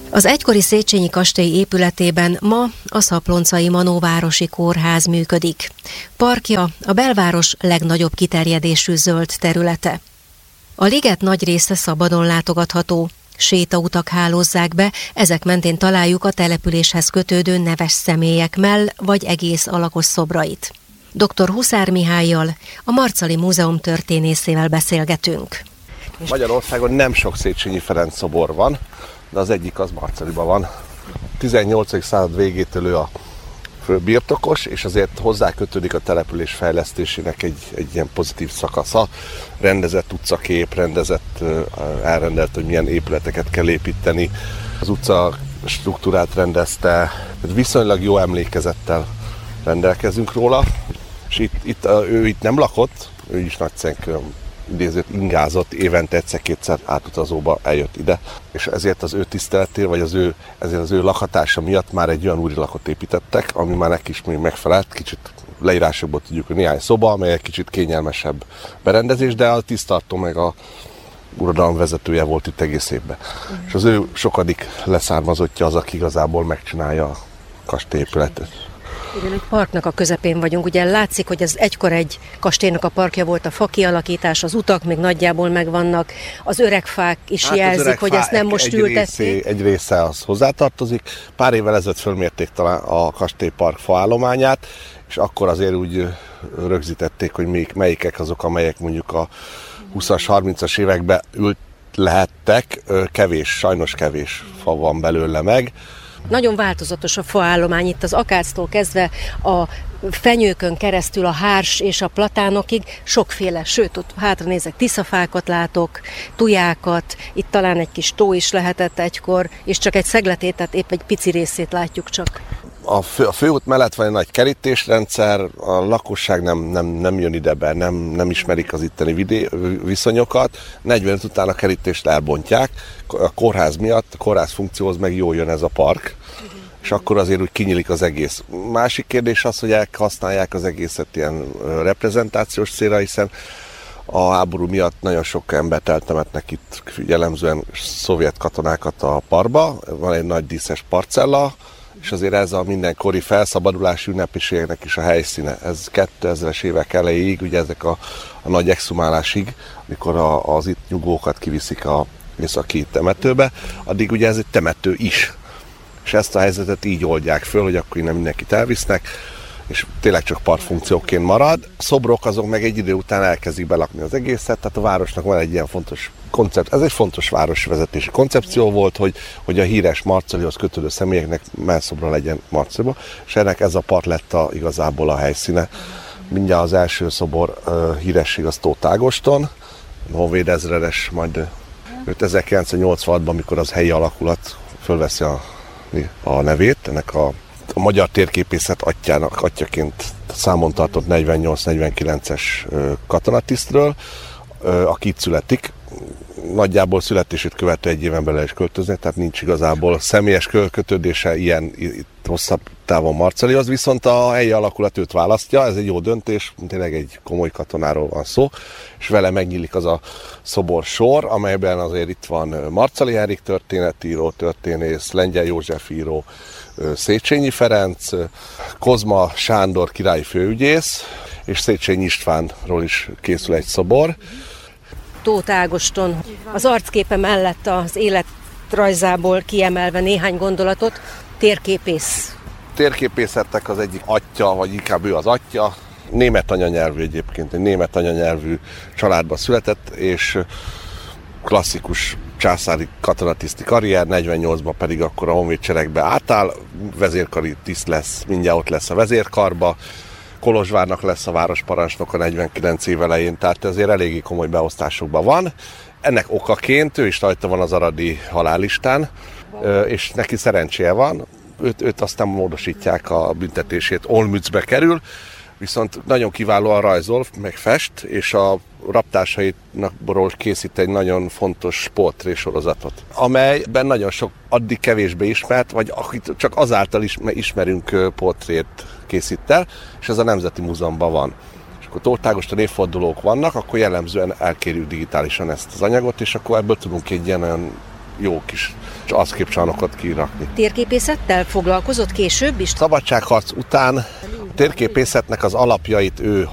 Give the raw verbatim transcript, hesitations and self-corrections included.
Az egykori Széchenyi kastély épületében ma a Szapploncai Manóvárosi Kórház működik. Parkja a belváros legnagyobb kiterjedésű zöld területe. A liget nagy része szabadon látogatható, sétautak hálózzák be, ezek mentén találjuk a településhez kötődő neves személyek mell vagy egész alakos szobrait. doktor Huszár Mihállyal, a Marcali Múzeum történészével beszélgetünk. Magyarországon nem sok Széchenyi Ferenc szobor van, de az egyik az Marcaliban van. tizennyolcadik század végétől ő a birtokos, és azért hozzá kötődik a település fejlesztésének egy, egy ilyen pozitív szakasza. Rendezett utcakép, rendezett, elrendelt, hogy milyen épületeket kell építeni. Az utca struktúrát rendezte, viszonylag jó emlékezettel rendelkezünk róla. És itt, itt, ő itt nem lakott, ő is Nagyszenkőn idézőt ingázott, évente egyszer-kétszer átutazóba eljött ide, és ezért az ő tiszteletére, vagy az ő, ezért az ő lakhatása miatt már egy olyan úri lakot építettek, ami már neki is még megfelelt, kicsit leírásokból tudjuk, hogy néhány szoba, amely egy kicsit kényelmesebb berendezés, de a tisztartó meg a uradalom vezetője volt itt egész évben. Mm. És az ő sokadik leszármazottja az, aki igazából megcsinálja a kastélyépületet. Igen, egy parknak a közepén vagyunk. Ugye látszik, hogy ez egykor egy kastélynak a parkja volt, a fakialakítás, az utak még nagyjából megvannak, az öreg fák is hát jelzik, öreg hogy ezt nem most egy ültették. Részé, egy része az hozzátartozik. Pár évvel ezelőtt fölmérték talán a kastélypark faállományát, és akkor azért úgy rögzítették, hogy melyik, melyikek azok, amelyek mondjuk a huszas, harmincas években ült lehettek. Kevés, sajnos kevés fa van belőle meg. Nagyon változatos a faállomány itt az akáctól kezdve a fenyőkön keresztül a hárs és a platánokig sokféle, sőt, ott hátra nézek, tiszafákat látok, tujákat, itt talán egy kis tó is lehetett egykor, és csak egy szegletét, tehát épp egy pici részét látjuk csak. A, fő, a főút mellett van egy nagy kerítésrendszer, a lakosság nem, nem, nem jön ide be, nem, nem ismerik az itteni vidé, viszonyokat. negyvenöt után a kerítést elbontják, a kórház miatt, a kórház funkcióhoz meg jól jön ez a park, uh-huh. és akkor azért úgy kinyílik az egész. Másik kérdés az, hogy használják az egészet ilyen reprezentációs célra, hiszen a háború miatt nagyon sok embert eltemetnek itt, jellemzően szovjet katonákat a parkba, van egy nagy díszes parcella, és azért ez a mindenkori felszabadulási ünnepiségnek is a helyszíne. Ez kétezres évek elejéig, ugye ezek a, a nagy exhumálásig, amikor a, az itt nyugvókat kiviszik a északi temetőbe, addig ugye ez egy temető is. És ezt a helyzetet így oldják föl, hogy akkor innen mindenkit elvisznek, és tényleg csak parkfunkcióként marad. A szobrok azok meg egy idő után elkezdik belakni az egészet, tehát a városnak van egy ilyen fontos koncept. Ez egy fontos városvezetési koncepció volt, hogy, hogy a híres Marcalihoz kötődő személyeknek mellszobra legyen Marcaliba, és ennek ez a park lett a, igazából a helyszíne. Mindjárt az első szobor uh, híresség az Tóth Ágoston, honvéd ezredes, majd őt ezerkilencszáznyolcvanhatban, amikor az helyi alakulat fölveszi a, a nevét, ennek a A magyar térképészet atyának, atyaként számon tartott negyvennyolc-negyvenkilences katonatisztről, aki itt születik. Nagyjából születését követő egy éven belül is költöznek, tehát nincs igazából személyes kötődése ilyen hosszabb távon Marcalihoz, viszont a helyi alakulat őt választja, ez egy jó döntés, tényleg egy komoly katonáról van szó, és vele megnyílik az a szobor sor, amelyben azért itt van Marcali Henrik történetíró, történész, Lengyel József író, Széchenyi Ferenc, Kozma Sándor királyi főügyész, és Széchenyi Istvánról is készül egy szobor. Tóth Ágoston az arcképe mellett az életrajzából kiemelve néhány gondolatot, térképész. Térképészetnek az egyik atya, vagy inkább ő az atya, német anyanyelvű egyébként, egy német anyanyelvű családba született, és klasszikus császári katonatiszti karrier, negyvennyolcban pedig akkor a honvédseregbe átáll, vezérkari tiszt lesz, mindjárt ott lesz a vezérkarba, Kolozsvárnak lesz a városparancsnoka negyvenkilenc év elején, tehát azért eléggé komoly beosztásokban van. Ennek okaként ő is rajta van az aradi halállistán, és neki szerencséje van, őt, őt aztán módosítják a büntetését, Olmützbe kerül, viszont nagyon kiválóan rajzol, meg fest, és a raptársaitnak készít egy nagyon fontos portrésorozatot, amelyben nagyon sok addig kevésbé ismert, vagy akit csak azáltal is ismerünk portrét készít el, és ez a Nemzeti Múzeumban van. És akkor Tóth Ágoston évfordulók vannak, akkor jellemzően elkérjük digitálisan ezt az anyagot, és akkor ebből tudunk egy ilyen olyan jó kis arcképcsarnokot kirakni. Térképészettel foglalkozott később is? Szabadságharc után a térképészetnek az alapjait ő